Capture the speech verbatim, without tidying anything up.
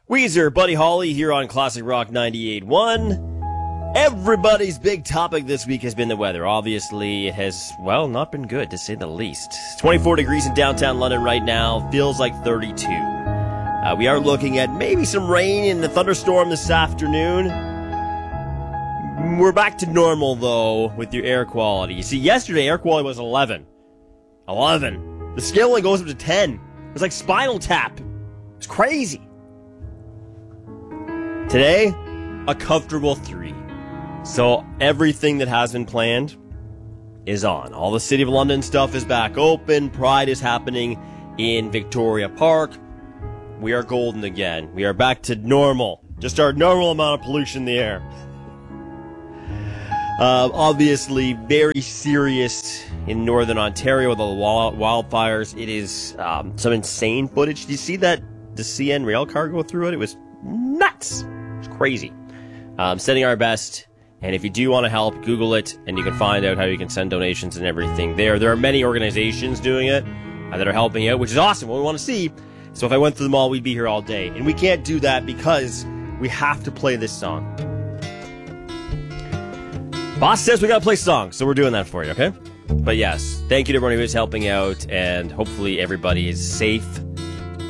Weezer, Buddy Holly here on Classic Rock ninety-eight point one. Everybody's big topic this week has been the weather. Obviously, it has, well, not been good, to say the least. It's twenty-four degrees in downtown London right now. Feels like thirty-two. Uh, we are looking at maybe some rain and a thunderstorm this afternoon. We're back to normal, though, with your air quality. You see, yesterday, air quality was eleven. eleven. The scale only goes up to ten. It's like Spinal Tap. It's crazy. Today, a comfortable three. So everything that has been planned is on. All the City of London stuff is back open. Pride is happening in Victoria Park. We are golden again. We are back to normal. Just our normal amount of pollution in the air. Uh, obviously, very serious in Northern Ontario with all the wild- wildfires. It is um, some insane footage. Did you see that the C N rail car go through it? It was nuts. It's crazy. Um, sending our best, and if you do want to help, Google it, and you can find out how you can send donations and everything there. There are many organizations doing it uh, that are helping out, which is awesome. What we want to see. So if I went through them all, we'd be here all day. And we can't do that because we have to play this song. Boss says we got to play songs, so we're doing that for you, okay? But yes, thank you to everyone who is helping out, and hopefully everybody is safe